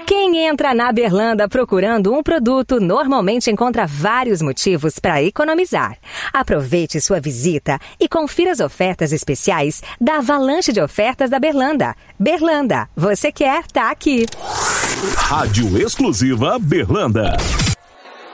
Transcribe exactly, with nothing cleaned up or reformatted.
Quem entra na Berlanda procurando um produto normalmente encontra vários motivos para economizar. Aproveite sua visita e confira as ofertas especiais da avalanche de ofertas da Berlanda. Berlanda, você quer, tá aqui. Rádio Exclusiva Berlanda.